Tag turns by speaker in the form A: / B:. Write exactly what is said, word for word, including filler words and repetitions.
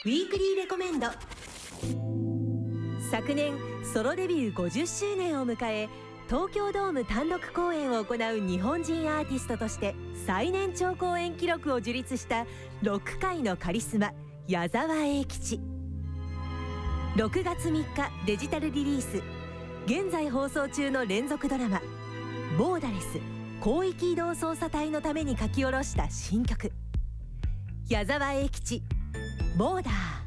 A: ウィークリーレコメンド。昨年ソロデビューごじゅっしゅうねんを迎え、東京ドーム単独公演を行う日本人アーティストとして最年長公演記録を樹立したロック界のカリスマ、矢沢永吉。ろくがつみっかデジタルリリース、現在放送中の連続ドラマボーダレス広域移動捜査隊のために書き下ろした新曲、矢沢永吉ボーダー。